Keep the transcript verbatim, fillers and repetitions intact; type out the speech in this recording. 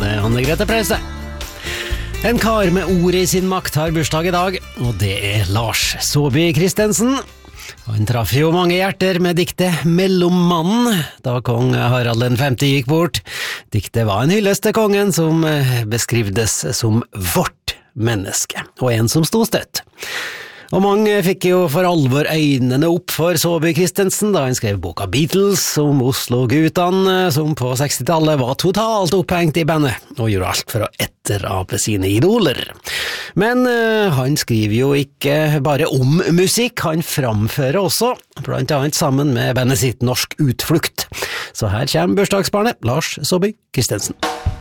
det Anne Grete Preuse. En kar med ord i sin makt har bursdag i dag, og det er Lars Saabye Christensen. Han traff jo mange hjerter med diktet Mellommannen, da kong Harald den femte gikk bort. Diktet var en hyllest til kongen som beskrivdes som vårt menneske, og en som sto støtt. Og mange fikk jo for alvor øynene opp for Saabye Christensen da han skrev boka Beatles om Oslo-guttene, som på sekstitallet var totalt opphengt i bandet, og gjorde alt for å etterape sine idoler. Men uh, han skriver jo ikke bare om musikk, han framfører også, blant annet sammen med bandet sitt Norsk Utflukt. Så her kommer bursdagsbarnet Lars Saabye Christensen.